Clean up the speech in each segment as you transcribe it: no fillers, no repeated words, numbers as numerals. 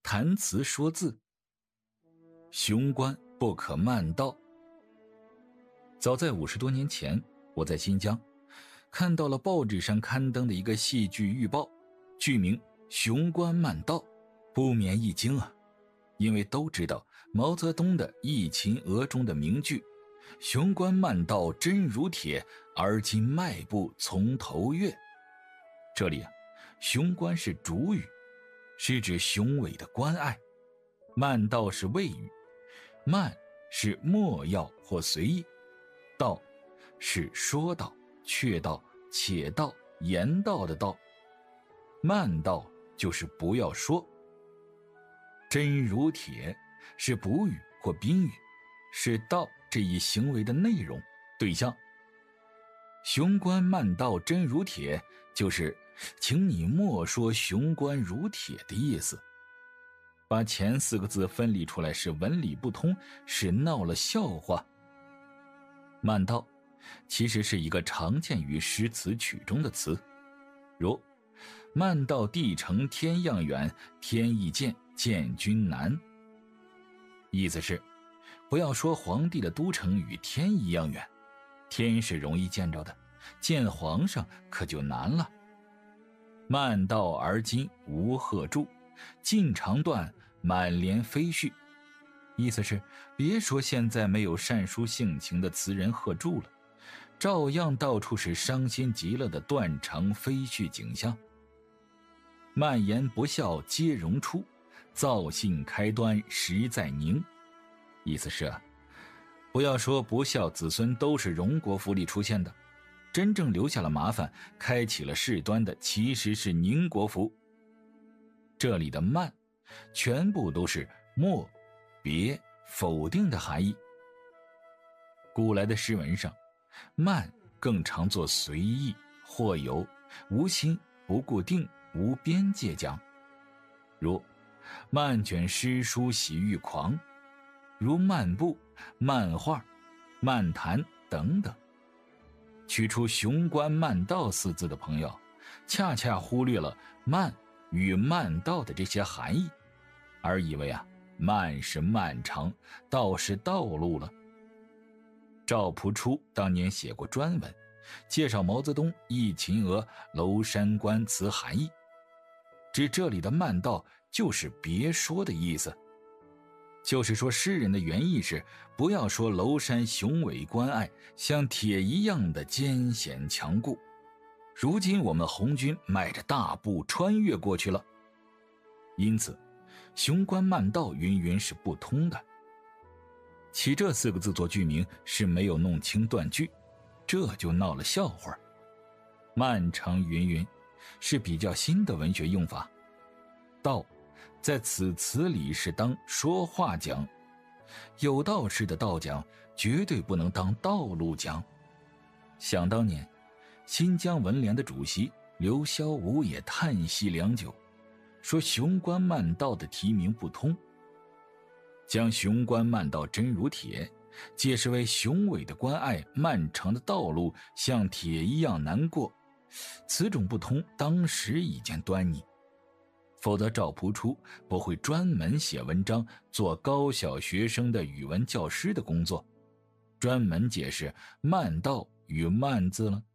谈词说字，雄关不可慢道。早在50多年前，我在新疆看到了报纸上刊登的一个戏剧预报，剧名雄关慢道，不免一惊啊。因为都知道毛泽东的《忆秦娥》中的名句雄关慢道真如铁，而今迈步从头越。这里雄关是主语，是指雄伟的关爱，慢道是谓语，慢是莫要或随意，道是说道、确道、且道、言道的道，慢道就是不要说。真如铁是补语或宾语，是道这一行为的内容、对象。雄关慢道真如铁就是请你莫说雄关如铁的意思。把前4个字分离出来是文理不通，是闹了笑话。慢道其实是一个常见于诗词曲中的词，如慢道地城天样远，天亦见，见君难。意思是不要说皇帝的都城与天一样远，天是容易见着的，见皇上可就难了。慢道而今无贺铸，尽肠断，满帘飞絮。意思是别说现在没有善书性情的词人贺铸了，照样到处是伤心极了的断肠飞絮景象。慢言不孝皆荣出，造性开端实在宁。意思是不要说不孝子孙都是荣国府里出现的，真正留下了麻烦，开启了事端的其实是宁国府。这里的慢全部都是莫、别、否定的含义。古来的诗文上，慢更常作随意、或有、无心、不固定、无边界讲，如漫卷诗书喜欲狂，如漫步、漫画、漫谈等等。取出雄关慢道4字的朋友，恰恰忽略了慢与慢道的这些含义，而以为慢是漫长，道是道路了。赵朴初当年写过专文，介绍毛泽东《忆秦娥》娄山关词含义，指这里的慢道就是别说的意思，就是说诗人的原意是不要说娄山雄伟关爱像铁一样的艰险强固，如今我们红军迈着大步穿越过去了。因此雄关慢道云云是不通的。起这4个字做剧名是没有弄清断句，这就闹了笑话。漫长云云是比较新的文学用法，道在此词里是当说话讲，有道式的道讲绝对不能当道路讲。想当年新疆文联的主席刘霄武也叹息良久，说雄关慢道的题名不通，将雄关慢道真如铁解释为雄伟的关爱，漫长的道路像铁一样难过，此种不通当时已见端倪，否则赵朴初不会专门写文章做高小学生的语文教师的工作，专门解释慢道与慢字了。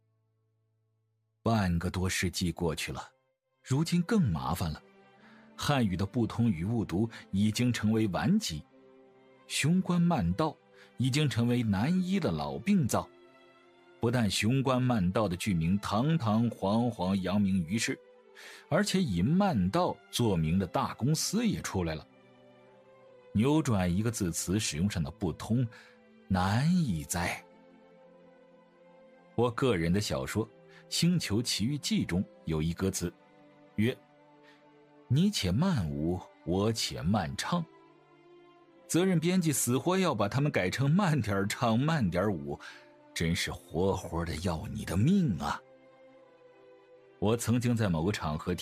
半个多世纪过去了，如今更麻烦了，汉语的不通与误读已经成为顽疾，雄关慢道已经成为难医的老病灶。不但雄关慢道的剧名堂堂皇皇扬名于世，而且以慢道做名的大公司也出来了。扭转一个字词使用上的不通，难以哉。我个人的小说《星球奇遇记》中有一歌词，曰：你且慢舞，我且慢唱。责任编辑死活要把他们改成慢点唱慢点舞，真是活活的要你的命啊。我曾经在某个场合